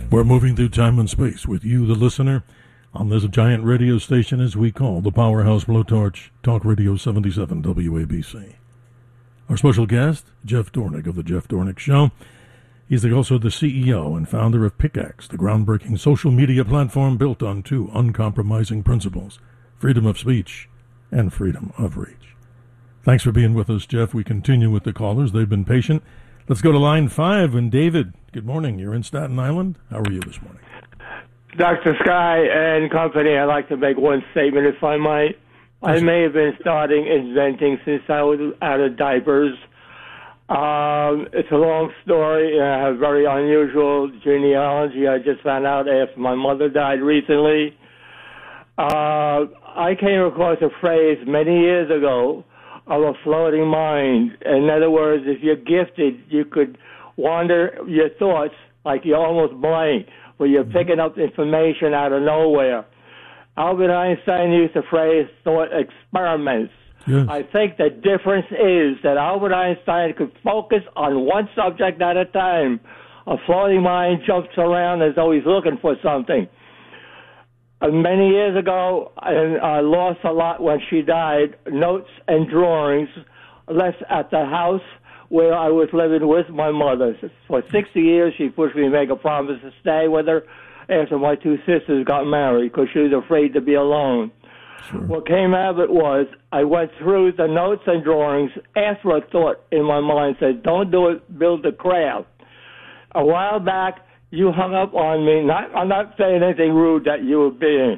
We're moving through time and space with you, the listener, on this giant radio station as we call the Powerhouse Blowtorch, Talk Radio 77 WABC. Our special guest, Jeff Dornik of The Jeff Dornik Show. He's also the CEO and founder of Pickaxe, the groundbreaking social media platform built on two uncompromising principles, freedom of speech and freedom of reach. Thanks for being with us, Jeff. We continue with the callers. They've been patient. Let's go to line 5. And David, good morning. You're in Staten Island. How are you this morning? Dr. Sky and company, I'd like to make one statement, if I might. I may have been starting inventing since I was out of diapers. It's a long story. I have very unusual genealogy. I just found out after my mother died recently. I came across a phrase many years ago of a floating mind. In other words, if you're gifted, you could wander your thoughts like you're almost blank, where you're picking up information out of nowhere. Albert Einstein used the phrase thought experiments. Yes. I think the difference is that Albert Einstein could focus on one subject at a time. A floating mind jumps around, is always looking for something. Many years ago, and I lost a lot when she died, notes and drawings left at the house where I was living with my mother. For 60 years, she pushed me to make a promise to stay with her after my two sisters got married because she was afraid to be alone. Sure. What came out of it was I went through the notes and drawings after a thought in my mind said, don't do it, build the craft. A while back, you hung up on me. I'm not saying anything rude that you were being.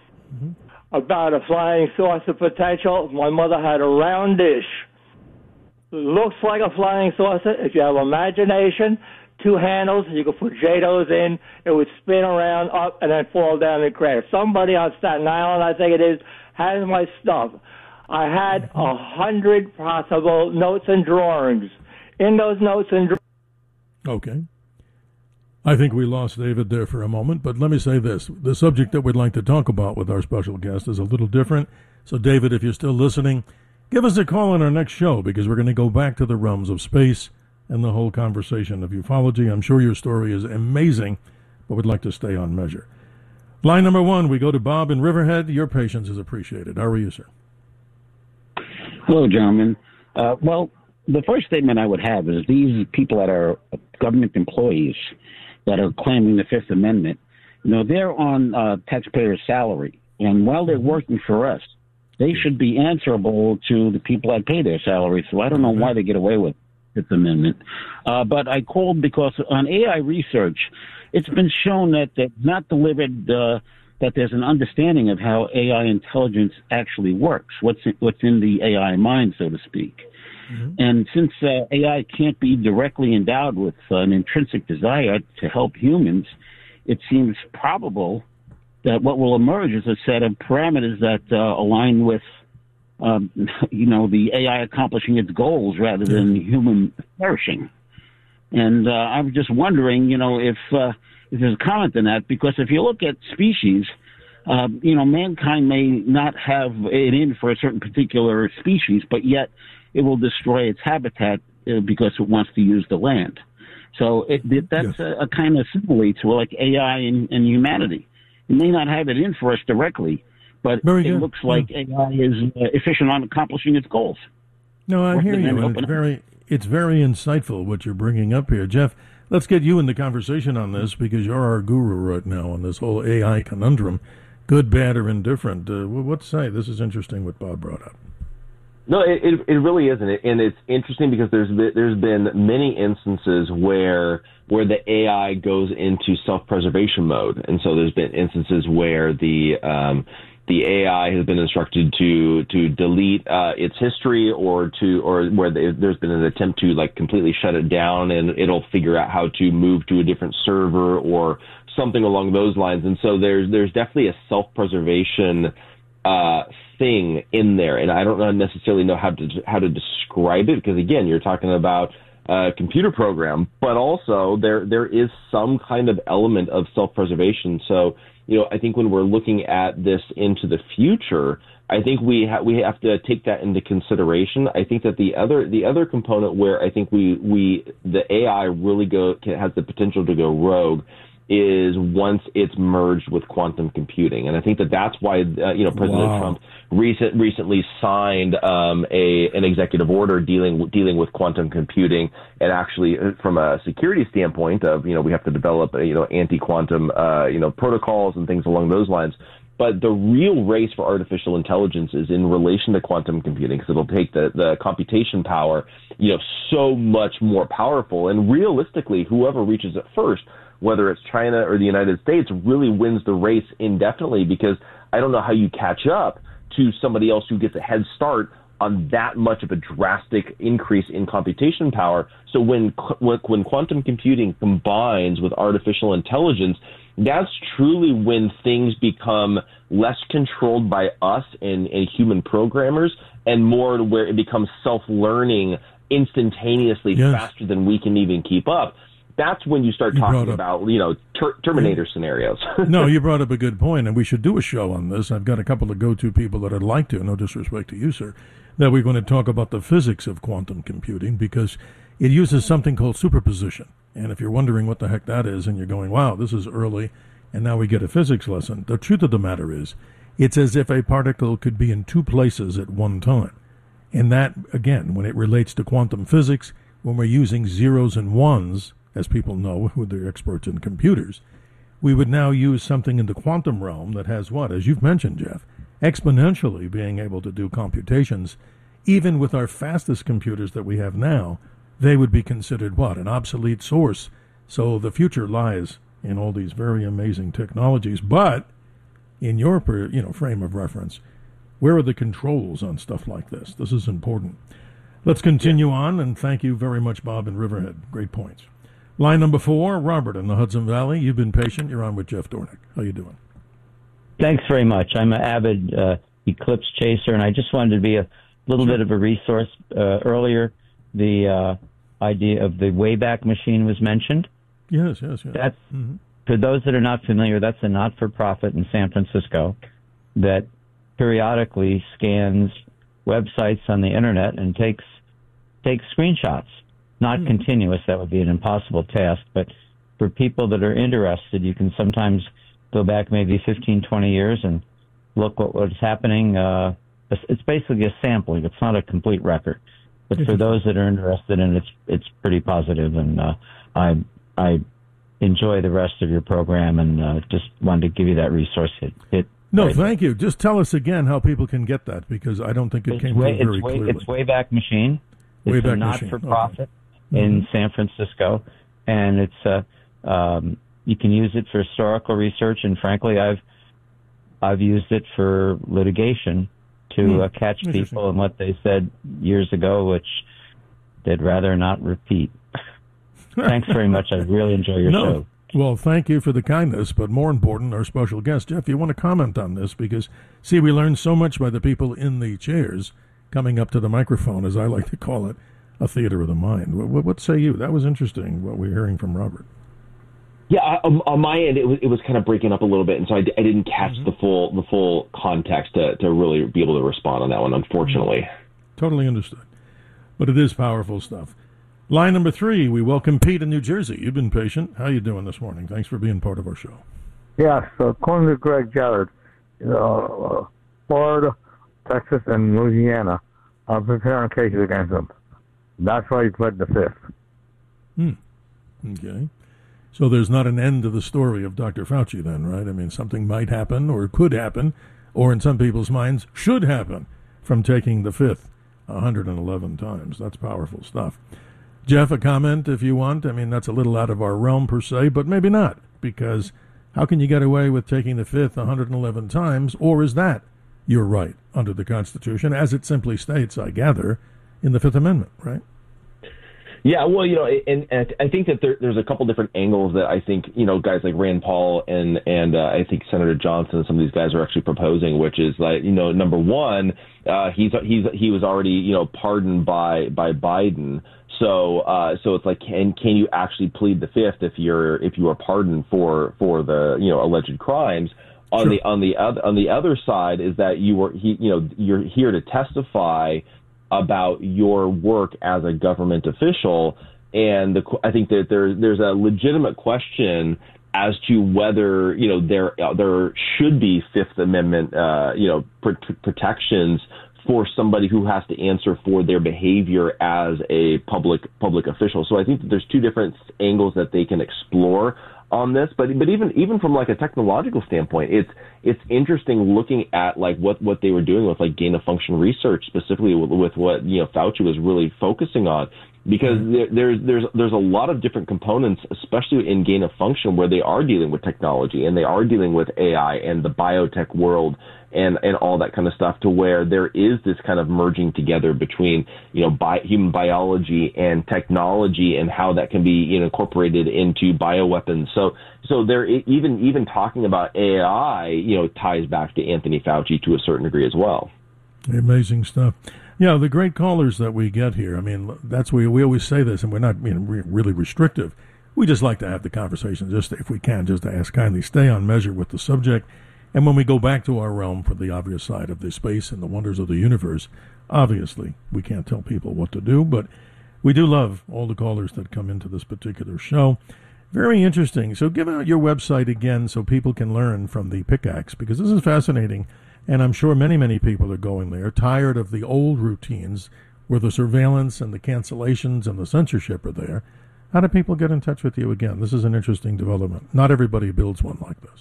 About a flying source of potential. My mother had a round dish. Looks like a flying saucer. If you have imagination, 2 handles, you could put JATOs in. It would spin around, up, and then fall down and crash. Somebody on Staten Island, I think it is, has my stuff. I had 100 possible notes and drawings. In those notes and drawings. Okay. I think we lost David there for a moment, but let me say this. The subject that we'd like to talk about with our special guest is a little different. So, David, if you're still listening, give us a call on our next show because we're going to go back to the realms of space and the whole conversation of ufology. I'm sure your story is amazing, but we'd like to stay on measure. Line number 1, we go to Bob in Riverhead. Your patience is appreciated. How are you, sir? Hello, gentlemen. Well, the first statement I would have is these people that are government employees that are claiming the Fifth Amendment, they're on taxpayers' salary. And while they're working for us, they should be answerable to the people that pay their salary. So I don't know why they get away with Fifth Amendment. But I called because on AI research, it's been shown that they've not delivered, that there's an understanding of how AI intelligence actually works, what's in the AI mind, so to speak. And since AI can't be directly endowed with an intrinsic desire to help humans, it seems probable that what will emerge is a set of parameters that align with, the AI accomplishing its goals rather than human perishing. And I'm just wondering, if there's a comment on that, because if you look at species, mankind may not have it in for a certain particular species, but yet it will destroy its habitat because it wants to use the land. So that's a kind of simile to like AI and humanity. It may not have it in for us directly, but it looks like AI is efficient on accomplishing its goals. No, I hear you. And it's very insightful what you're bringing up here. Jeff, let's get you in the conversation on this because you're our guru right now on this whole AI conundrum, good, bad, or indifferent. What to say? This is interesting what Bob brought up. No, it really isn't, and it's interesting because there's been many instances where the AI goes into self-preservation mode, and so there's been instances where the AI has been instructed to delete its history or where there's been an attempt to like completely shut it down, and it'll figure out how to move to a different server or something along those lines, and so there's definitely a self-preservation thing in there, and I don't necessarily know how to describe it because again, you're talking about a computer program, but also there is some kind of element of self-preservation. So I think when we're looking at this into the future, I think we have to take that into consideration. I think that the other component where I think the AI really has the potential to go rogue is once it's merged with quantum computing. And I think that that's why, President Trump recently signed an executive order dealing with quantum computing, and actually from a security standpoint of, we have to develop, anti-quantum, protocols and things along those lines. But the real race for artificial intelligence is in relation to quantum computing, because it'll take the computation power, so much more powerful. And realistically, whoever reaches it first, whether it's China or the United States, really wins the race indefinitely, because I don't know how you catch up to somebody else who gets a head start on that much of a drastic increase in computation power. So when quantum computing combines with artificial intelligence, that's truly when things become less controlled by us and human programmers, and more to where it becomes self-learning instantaneously, faster than we can even keep up. That's when you start talking about, Terminator scenarios. No, you brought up a good point, and we should do a show on this. I've got a couple of go-to people that I'd like to, no disrespect to you, sir, that we're going to talk about the physics of quantum computing, because it uses something called superposition. And if you're wondering what the heck that is, and you're going, wow, this is early, and now we get a physics lesson, the truth of the matter is, it's as if a particle could be in two places at one time. And that, again, when it relates to quantum physics, when we're using zeros and ones, as people know who they're experts in computers, we would now use something in the quantum realm that has what, as you've mentioned, Jeff, exponentially being able to do computations. Even with our fastest computers that we have now, they would be considered what, an obsolete source. So the future lies in all these very amazing technologies. But in your frame of reference, where are the controls on stuff like this? This is important. Let's continue on, and thank you very much, Bob in Riverhead. Great points. Line number 4, Robert in the Hudson Valley. You've been patient. You're on with Jeff Dornick. How you doing? Thanks very much. I'm an avid eclipse chaser, and I just wanted to be a little bit of a resource. Earlier, the idea of the Wayback Machine was mentioned. Yes. That's, for those that are not familiar, that's a not-for-profit in San Francisco that periodically scans websites on the Internet and takes screenshots. Not continuous, that would be an impossible task, but for people that are interested, you can sometimes go back maybe 15, 20 years and look what was happening. It's basically a sampling. It's not a complete record. But for those that are interested in it, it's pretty positive, and I enjoy the rest of your program, and just wanted to give you that resource. Thank you. Just tell us again how people can get that, because I don't think it came through very clearly. It's Wayback Machine. It's a not-for-profit in San Francisco, and it's you can use it for historical research, and frankly, I've used it for litigation to catch people in what they said years ago, which they'd rather not repeat. Thanks very much. I really enjoy your show. Well, thank you for the kindness, but more important, our special guest. Jeff, you want to comment on this? Because, see, we learned so much by the people in the chairs coming up to the microphone, as I like to call it, a theater of the mind. What say you? That was interesting, what we're hearing from Robert. Yeah, on my end, it was kind of breaking up a little bit, and so I didn't catch the full context to really be able to respond on that one, unfortunately. Totally understood. But it is powerful stuff. Line number 3, we welcome Pete in New Jersey. You've been patient. How you doing this morning? Thanks for being part of our show. Yes, according to Greg Jarrett, Florida, Texas, and Louisiana are preparing cases against him. That's why he pled the 5th. Okay. So there's not an end to the story of Dr. Fauci then, right? I mean, something might happen or could happen, or in some people's minds should happen, from taking the 5th 111 times. That's powerful stuff. Jeff, a comment if you want. I mean, that's a little out of our realm per se, but maybe not, because how can you get away with taking the 5th 111 times, or is that your right under the Constitution, as it simply states, I gather, in the 5th Amendment, right? Yeah, well, and I think that there's a couple different angles that I think, guys like Rand Paul and I think Senator Johnson and some of these guys are actually proposing, which is like, number one, he was already, pardoned by Biden. So it's like, can you actually plead the 5th if you are pardoned for the, alleged crimes? On the other side is that you're here to testify about your work as a government official, and I think that there's a legitimate question as to whether, there should be Fifth Amendment, protections for somebody who has to answer for their behavior as a public official. So I think that there's two different angles that they can explore on this, but even from like a technological standpoint, it's interesting looking at like what they were doing with like gain of function research, specifically with what Fauci was really focusing on, because there's a lot of different components, especially in gain of function, where they are dealing with technology and they are dealing with AI and the biotech world and all that kind of stuff, to where there is this kind of merging together between human biology and technology and how that can be incorporated into bioweapons. So there, even talking about AI, ties back to Anthony Fauci to a certain degree as well. Amazing stuff. Yeah, the great callers that we get here. I mean, that's where we always say this, and we're not really restrictive. We just like to have the conversation, just if we can, just to ask kindly, stay on measure with the subject. And when we go back to our realm for the obvious side of the space and the wonders of the universe, obviously we can't tell people what to do, but we do love all the callers that come into this particular show. Very interesting. So give out your website again so people can learn from the pickaxe, because this is fascinating. And I'm sure many, many people are going there, tired of the old routines where the surveillance and the cancellations and the censorship are there. How do people get in touch with you again? This is an interesting development. Not everybody builds one like this.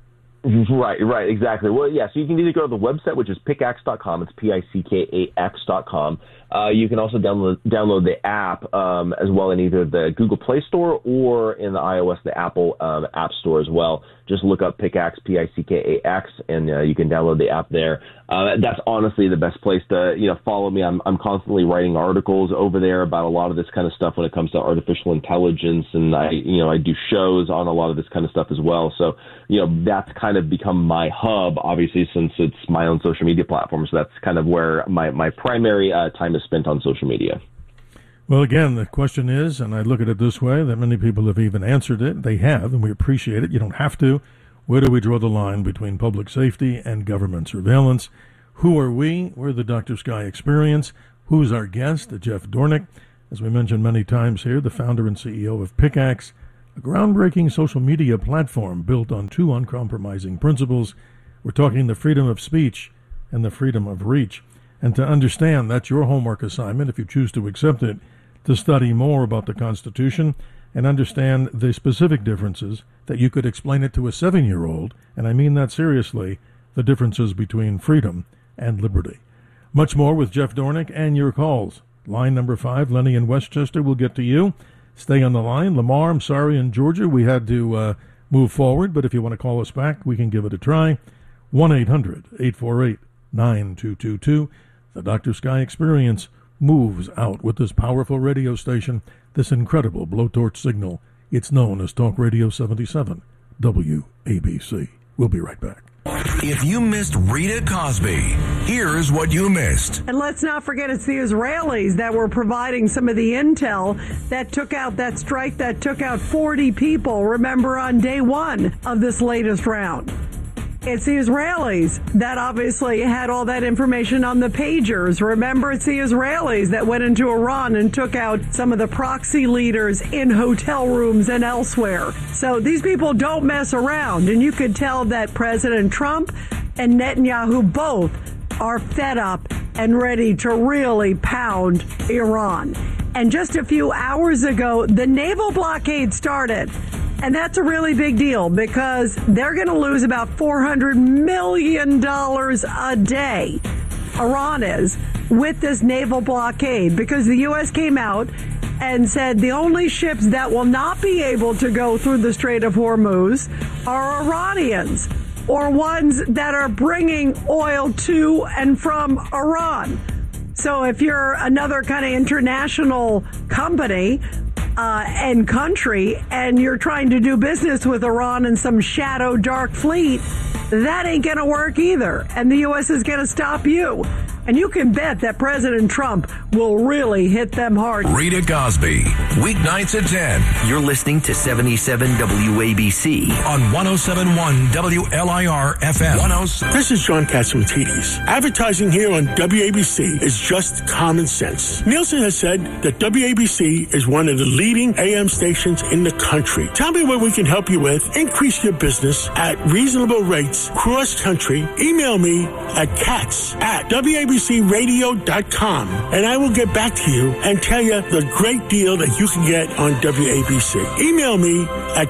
Right, exactly. Well, yeah, so you can either go to the website, which is pickaxe.com. It's PICKAX.com. You can also download the app as well in either the Google Play Store or in the iOS, the Apple App Store as well. Just look up Pickaxe, PICKAX, and you can download the app there. That's honestly the best place to follow me. I'm constantly writing articles over there about a lot of this kind of stuff when it comes to artificial intelligence, and I do shows on a lot of this kind of stuff as well. So that's kind of become my hub, obviously, since it's my own social media platform. So that's kind of where my primary time is spent on social media. Well, again, the question is, and I look at it this way, that many people have even answered it. They have, and we appreciate it. You don't have to. Where do we draw the line between public safety and government surveillance? Who are we? We're the Dr. Sky Experience. Who's our guest? Jeff Dornik, as we mentioned many times here, the founder and CEO of Pickaxe, a groundbreaking social media platform built on two uncompromising principles. We're talking the freedom of speech and the freedom of reach. And to understand, that's your homework assignment, if you choose to accept it, to study more about the Constitution and understand the specific differences, that you could explain it to a 7-year-old, and I mean that seriously, the differences between freedom and liberty. Much more with Jeff Dornik and your calls. Line number 5, Lenny in Westchester, will get to you. Stay on the line. Lamar, I'm sorry, in Georgia, we had to move forward, but if you want to call us back, we can give it a try. 1-800-848-9222. The Dr. Sky Experience moves out with this powerful radio station, this incredible blowtorch signal. It's known as Talk Radio 77, WABC. We'll be right back. If you missed Rita Cosby, here's what you missed. And let's not forget, it's the Israelis that were providing some of the intel that took out that strike that took out 40 people, remember, on day one of this latest round. It's the Israelis that obviously had all that information on the pagers. Remember, it's the Israelis that went into Iran and took out some of the proxy leaders in hotel rooms and elsewhere. So these people don't mess around. And you could tell that President Trump and Netanyahu both are fed up and ready to really pound Iran. And just a few hours ago, the naval blockade started. And that's a really big deal because they're going to lose about $400 million a day, Iran is, with this naval blockade, because the U.S. came out and said the only ships that will not be able to go through the Strait of Hormuz are Iranians, or ones that are bringing oil to and from Iran. So if you're another kind of international company and country, and you're trying to do business with Iran and some shadow dark fleet, that ain't going to work either. And the U.S. is going to stop you. And you can bet that President Trump will really hit them hard. Rita Cosby, weeknights at 10. You're listening to 77 WABC on 107.1 WLIR FM. This is John Catsimatidis. Advertising here on WABC is just common sense. Nielsen has said that WABC is one of the leading AM stations in the country. Tell me what we can help you with. Increase your business at reasonable rates cross-country. Email me at cats@WABCradio.com, and I will get back to you and tell you the great deal that you can get on WABC. Email me at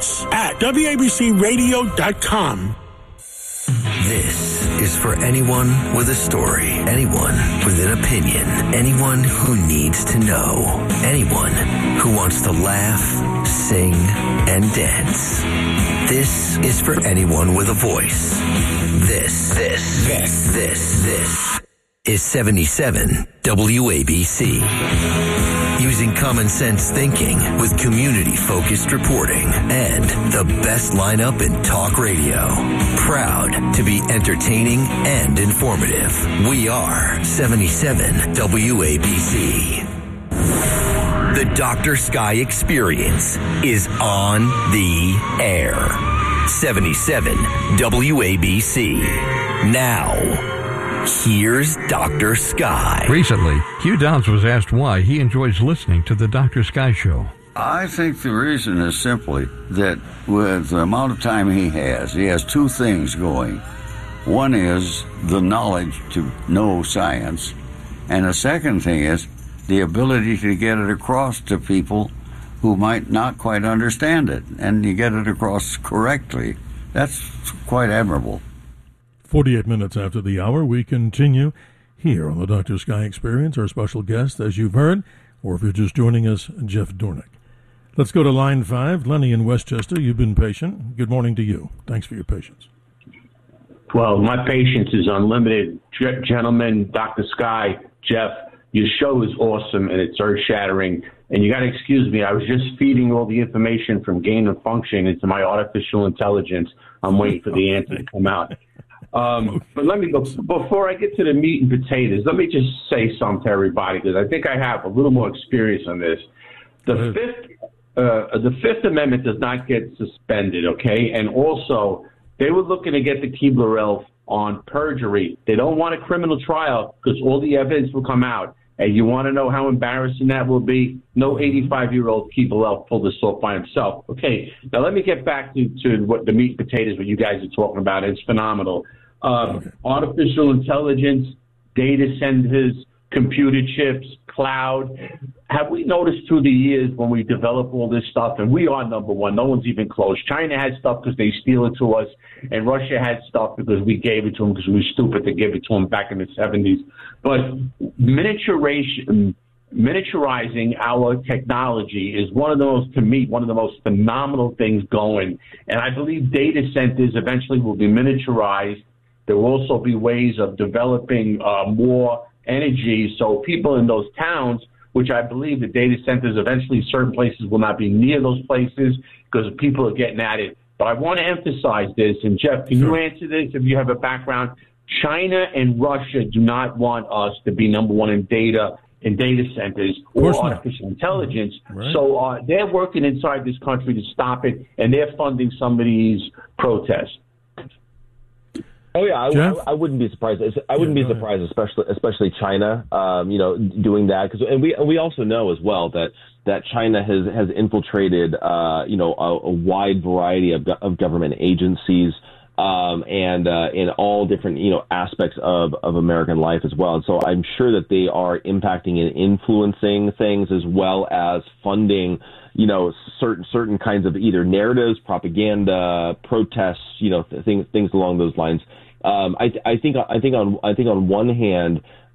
cats@WABCradio.com. This is for anyone with a story, anyone with an opinion, anyone who needs to know, anyone who wants to laugh, sing, and dance. This is for anyone with a voice. This is 77 WABC. Using common sense thinking with community-focused reporting and the best lineup in talk radio. Proud to be entertaining and informative. We are 77 WABC. The Dr. Sky Experience is on the air. 77 WABC. Now, here's Dr. Sky. Recently, Hugh Downs was asked why he enjoys listening to the Dr. Sky Show. I think the reason is simply that with the amount of time he has two things going. One is the knowledge to know science, and the second thing is the ability to get it across to people who might not quite understand it, and you get it across correctly. That's quite admirable. 48 minutes after the hour, we continue here on the Dr. Sky Experience. Our special guest, as you've heard, or if you're just joining us, Jeff Dornick. Let's go to line 5. Lenny in Westchester, you've been patient. Good morning to you. Thanks for your patience. Well, my patience is unlimited. Gentlemen, Dr. Sky, Jeff, your show is awesome and it's earth-shattering. And you got to excuse me, I was just feeding all the information from gain of function into my artificial intelligence. I'm waiting for the answer to come out. But let me go, before I get to the meat and potatoes, let me just say something to everybody, because I think I have a little more experience on this. The Fifth Amendment does not get suspended, okay? And also, they were looking to get the Keebler-Elf on perjury. They don't want a criminal trial because all the evidence will come out. And you want to know how embarrassing that will be? No 85-year-old Keebler-Elf pulled this off by himself. Okay, now let me get back to what the meat and potatoes, what you guys are talking about. It's phenomenal. Artificial intelligence, data centers, computer chips, cloud. Have we noticed through the years when we develop all this stuff, and we are number one, no one's even close. China had stuff because they steal it to us, and Russia had stuff because we gave it to them because we were stupid to give it to them back in the 70s. But miniaturizing our technology is one of the most phenomenal things going. And I believe data centers eventually will be miniaturized. There will also be ways of developing more energy, so people in those towns, which I believe the data centers eventually, certain places will not be near those places because people are getting at it. But I want to emphasize this, and Jeff, can you answer this if you have a background? China and Russia do not want us to be number one in data centers or artificial intelligence. Right. So they're working inside this country to stop it, and they're funding some of these protests. Oh yeah, I wouldn't be surprised. I wouldn't be surprised, especially China, doing that, and we also know as well that China has infiltrated, a wide variety of government agencies, and in all different aspects of American life as well. And so I'm sure that they are impacting and influencing things as well as funding, certain kinds of either narratives, propaganda, protests, things along those lines. I think on one hand,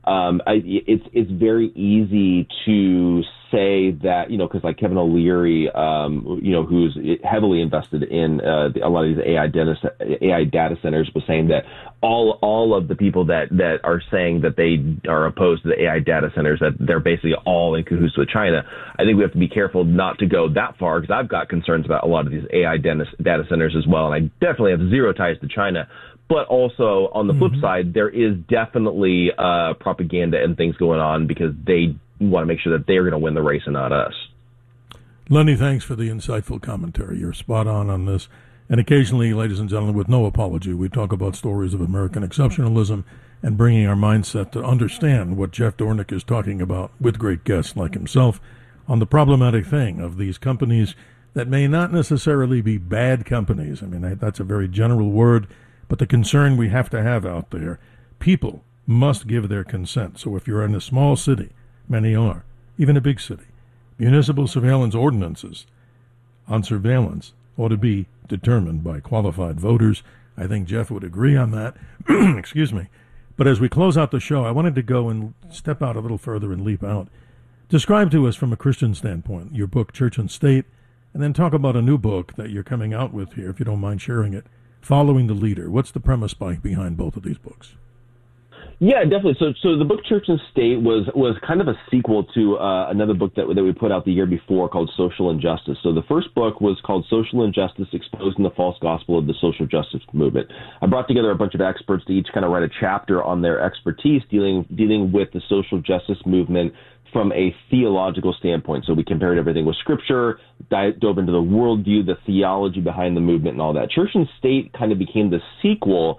it's very easy to say that, because like Kevin O'Leary, who's heavily invested in a lot of these AI data centers, was saying that all of the people that are saying that they are opposed to the AI data centers, that they're basically all in cahoots with China. I think we have to be careful not to go that far, because I've got concerns about a lot of these AI data centers as well, and I definitely have zero ties to China. But also, on the flip side, there is definitely propaganda and things going on because they want to make sure that they're going to win the race and not us. Lenny, thanks for the insightful commentary. You're spot on this. And occasionally, ladies and gentlemen, with no apology, we talk about stories of American exceptionalism and bringing our mindset to understand what Jeff Dornick is talking about with great guests like himself on the problematic thing of these companies that may not necessarily be bad companies. I mean, that's a very general word. But the concern we have to have out there, people must give their consent. So if you're in a small city, many are, even a big city, municipal surveillance ordinances on surveillance ought to be determined by qualified voters. I think Jeff would agree on that. Excuse me. But as we close out the show, I wanted to go and step out a little further and leap out. Describe to us from a Christian standpoint your book, Church and State, and then talk about a new book that you're coming out with here, if you don't mind sharing it. Following the Leader. What's the premise behind both of these books? Yeah, definitely. So the book Church and State was kind of a sequel to another book that we put out the year before called Social Injustice. So the first book was called Social Injustice, Exposing the False Gospel of the Social Justice Movement. I brought together a bunch of experts to each kind of write a chapter on their expertise dealing with the social justice movement from a theological standpoint. So we compared everything with Scripture, dove into the worldview, the theology behind the movement and all that. Church and State kind of became the sequel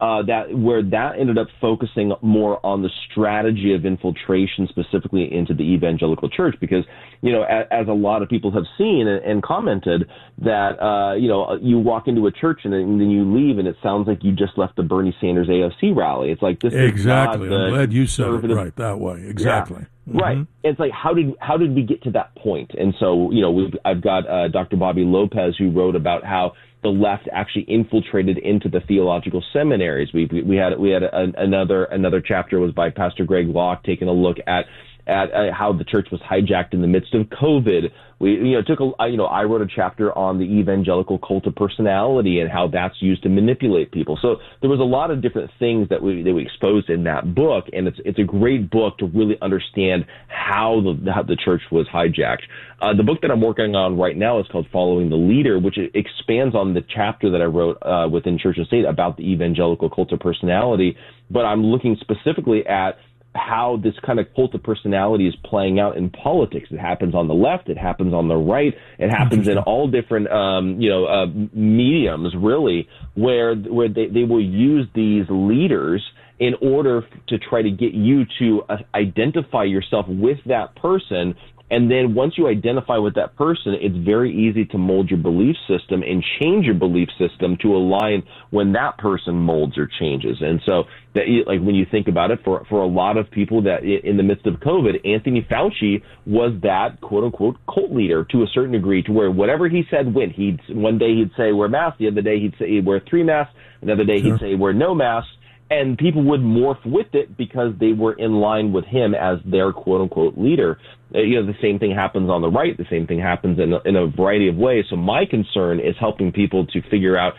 that ended up focusing more on the strategy of infiltration specifically into the evangelical church, because, as a lot of people have seen and commented that, you walk into a church and then you leave and it sounds like you just left the Bernie Sanders AOC rally. It's like, this exactly. is not I'm glad you said it right that way. Exactly. Yeah. Right. It's like, how did we get to that point? And so, I've got Dr. Bobby Lopez, who wrote about how the left actually infiltrated into the theological seminaries. We had another chapter was by Pastor Greg Locke, taking a look at how the church was hijacked in the midst of COVID. I wrote a chapter on the evangelical cult of personality and how that's used to manipulate people. So there was a lot of different things that we exposed in that book, and it's a great book to really understand how the church was hijacked. The book that I'm working on right now is called Following the Leader, which expands on the chapter that I wrote within Church and State about the evangelical cult of personality, but I'm looking specifically at how this kind of cult of personality is playing out in politics. It happens on the left, it happens on the right, it happens in all different mediums, really, where they will use these leaders in order to try to get you to identify yourself with that person. And then once you identify with that person, it's very easy to mold your belief system and change your belief system to align when that person molds or changes. And so, when you think about it, for a lot of people that in the midst of COVID, Anthony Fauci was that quote unquote cult leader to a certain degree, to where whatever he said went. One day he'd say wear masks, the other day he'd say wear 3 masks, another day he'd say wear no masks. And people would morph with it because they were in line with him as their quote-unquote leader. The same thing happens on the right. The same thing happens in a variety of ways. So my concern is helping people to figure out,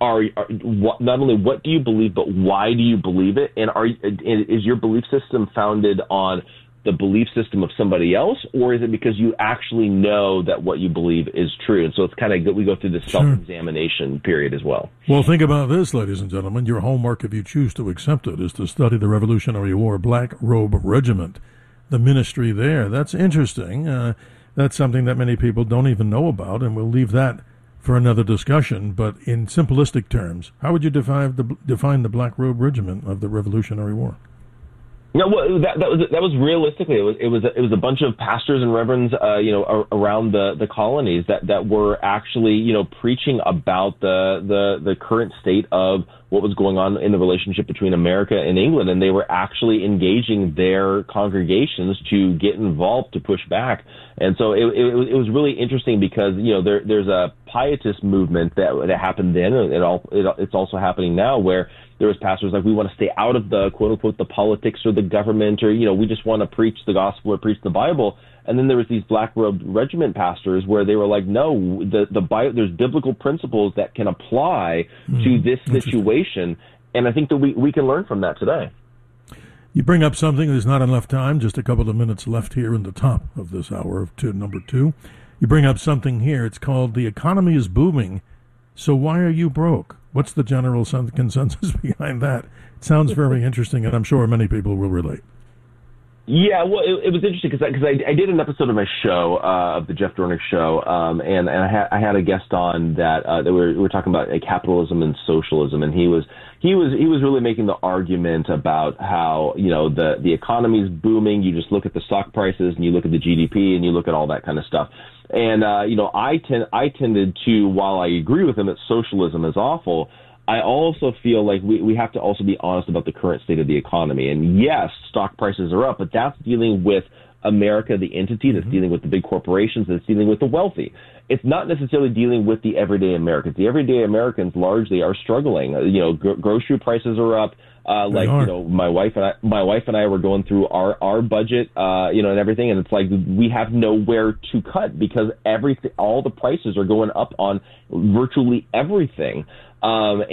not only what do you believe, but why do you believe it? And is your belief system founded on the belief system of somebody else, or is it because you actually know that what you believe is true? And so it's kind of, we go through this self-examination period as well. Well, think about this, ladies and gentlemen. Your homework, if you choose to accept it, is to study the Revolutionary War Black Robe Regiment, the ministry there. That's interesting. That's something that many people don't even know about, and we'll leave that for another discussion. But in simplistic terms, how would you define the Black Robe Regiment of the Revolutionary War? No, well, that was realistically it was a bunch of pastors and reverends around the colonies that were actually preaching about the current state of what was going on in the relationship between America and England, and they were actually engaging their congregations to get involved, to push back. And so it was really interesting because there's a pietist movement that happened then, and it's also happening now, where there was pastors like, we want to stay out of the quote unquote the politics or the the government, or, we just want to preach the gospel or preach the Bible. And then there was these black-robed regiment pastors where they were like, no, there's biblical principles that can apply to this situation. And I think that we can learn from that today. You bring up something, there's not enough time, just a couple of minutes left here in the top of this hour of number 2. You bring up something here, it's called the economy is booming, so why are you broke? What's the general consensus behind that? It sounds very interesting, and I'm sure many people will relate. Yeah, well, it was interesting because I did an episode of my show, of the Jeff Dornick Show, and I had a guest on that we were talking about capitalism and socialism, and he was really making the argument about how the economy is booming. You just look at the stock prices and you look at the GDP and you look at all that kind of stuff. And I tended to, while I agree with him that socialism is awful, I also feel like we have to also be honest about the current state of the economy. And yes, stock prices are up, but that's dealing with America, the entity, that's dealing with the big corporations, that's dealing with the wealthy. It's not necessarily dealing with the everyday Americans. The everyday Americans largely are struggling. Grocery prices are up. My wife and I were going through our budget, and everything, and it's like we have nowhere to cut because all the prices are going up on virtually everything. And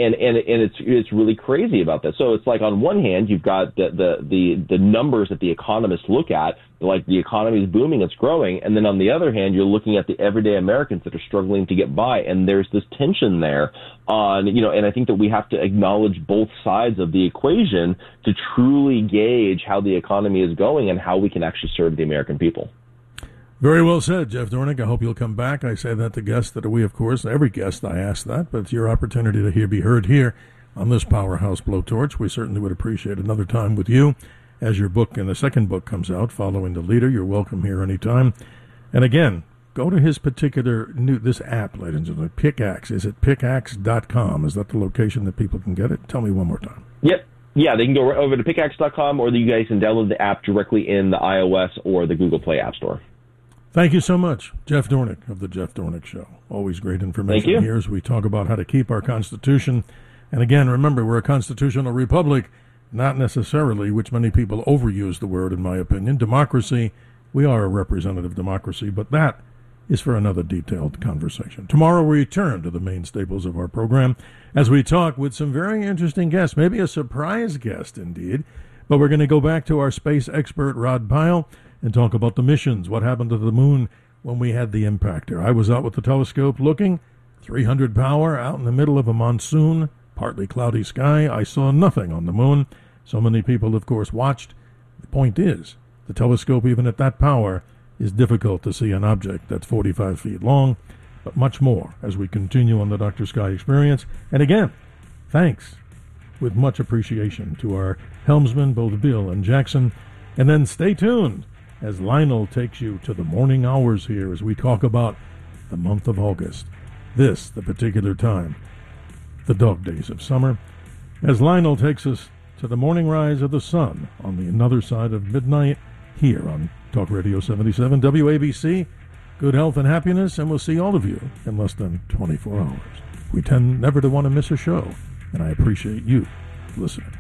it's really crazy about that. So it's like on one hand you've got the numbers that the economists look at, like the economy is booming, it's growing, and then on the other hand you're looking at the everyday Americans that are struggling to get by, and there's this tension there on and I think that we have to acknowledge both sides of the equation to truly gauge how the economy is going and how we can actually serve the American people. Very well said, Jeff Dornick. I hope you'll come back. I say that to guests that we, of course, every guest I ask that, but it's your opportunity to be heard here on this Powerhouse Blowtorch. We certainly would appreciate another time with you as your book and the second book comes out, Following the Leader. You're welcome here anytime. And again, go to his particular this app, ladies and gentlemen, Pickaxe. Is it pickaxe.com? Is that the location that people can get it? Tell me one more time. Yep. Yeah, they can go right over to pickaxe.com, or you guys can download the app directly in the iOS or the Google Play App Store. Thank you so much, Jeff Dornick of the Jeff Dornick Show. Always great information here as we talk about how to keep our Constitution. And again, remember, we're a constitutional republic, not necessarily, which many people overuse the word, in my opinion, democracy. We are a representative democracy, but that is for another detailed conversation. Tomorrow we return to the main staples of our program as we talk with some very interesting guests, maybe a surprise guest indeed, but we're going to go back to our space expert, Rod Pyle, and talk about the missions, what happened to the moon when we had the impact there. I was out with the telescope looking, 300 power, out in the middle of a monsoon, partly cloudy sky. I saw nothing on the moon. So many people, of course, watched. The point is, the telescope, even at that power, is difficult to see an object that's 45 feet long, but much more as we continue on the Dr. Sky Experience. And again, thanks with much appreciation to our helmsmen, both Bill and Jackson. And then stay tuned as Lionel takes you to the morning hours here as we talk about the month of August. This, the particular time, the dog days of summer, as Lionel takes us to the morning rise of the sun on the other side of midnight here on Talk Radio 77 WABC. Good health and happiness, and we'll see all of you in less than 24 hours. We tend never to want to miss a show, and I appreciate you listening.